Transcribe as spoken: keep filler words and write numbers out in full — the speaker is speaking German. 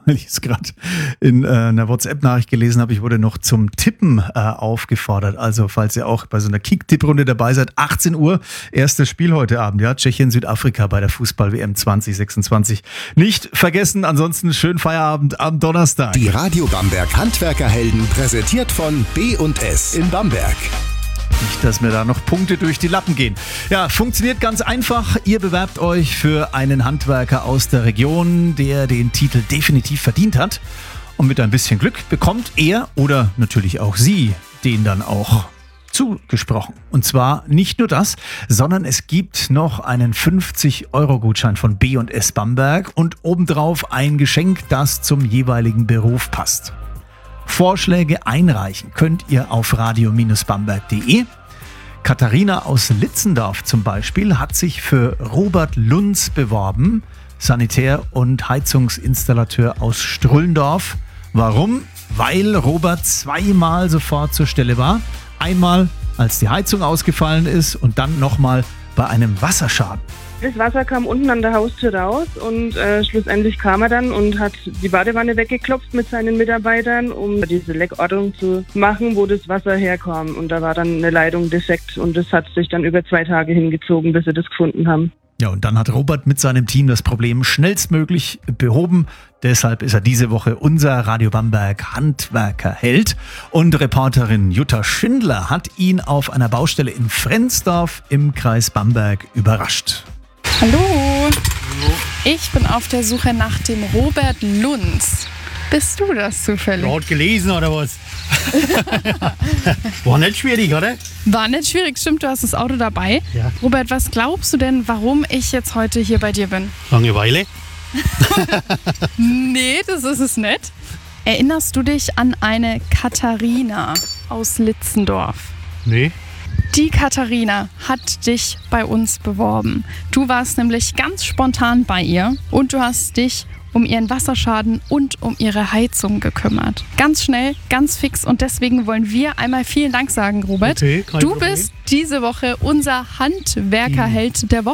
weil ich es gerade in äh, einer WhatsApp-Nachricht gelesen habe. Ich wurde noch zum Tippen äh, aufgefordert. Also falls ihr auch bei so einer Kick-Tipp-Runde dabei seid, achtzehn Uhr, erstes Spiel heute Abend. Ja, Tschechien-Südafrika bei der Fußball-W M zwanzig sechsundzwanzig. Nicht vergessen, ansonsten schönen Feierabend am Donnerstag. Die Radio Bamberg Handwerkerhelden, präsentiert von B und S in Bamberg. Nicht, dass mir da noch Punkte durch die Lappen gehen. Ja, funktioniert ganz einfach. Ihr bewerbt euch für einen Handwerker aus der Region, der den Titel definitiv verdient hat. Und mit ein bisschen Glück bekommt er oder natürlich auch sie den dann auch zugesprochen. Und zwar nicht nur das, sondern es gibt noch einen fünfzig Euro Gutschein von B und S Bamberg und obendrauf ein Geschenk, das zum jeweiligen Beruf passt. Vorschläge einreichen könnt ihr auf radio Bamberg punkt de. Katharina aus Litzendorf zum Beispiel hat sich für Robert Lunz beworben, Sanitär- und Heizungsinstallateur aus Strullendorf. Warum? Weil Robert zweimal sofort zur Stelle war. Einmal, als die Heizung ausgefallen ist und dann nochmal bei einem Wasserschaden. Das Wasser kam unten an der Haustür raus und äh, schlussendlich kam er dann und hat die Badewanne weggeklopft mit seinen Mitarbeitern, um diese Leckordnung zu machen, wo das Wasser herkam. Und da war dann eine Leitung defekt und das hat sich dann über zwei Tage hingezogen, bis sie das gefunden haben. Ja, und dann hat Robert mit seinem Team das Problem schnellstmöglich behoben. Deshalb ist er diese Woche unser Radio Bamberg Handwerkerheld. Und Reporterin Jutta Schindler hat ihn auf einer Baustelle in Frensdorf im Kreis Bamberg überrascht. Hallo. Hallo, ich bin auf der Suche nach dem Robert Lunz. Bist du das zufällig? Gerade gelesen oder was? War nicht schwierig, oder? War nicht schwierig, stimmt, du hast das Auto dabei. Ja. Robert, was glaubst du denn, warum ich jetzt heute hier bei dir bin? Langeweile? Nee, das ist es nicht. Erinnerst du dich an eine Katharina aus Litzendorf? Nee. Die Katharina hat dich bei uns beworben. Du warst nämlich ganz spontan bei ihr und du hast dich um ihren Wasserschaden und um ihre Heizung gekümmert. Ganz schnell, ganz fix und deswegen wollen wir einmal vielen Dank sagen, Robert. Okay, kein du Problem. bist diese Woche unser Handwerkerheld der Woche.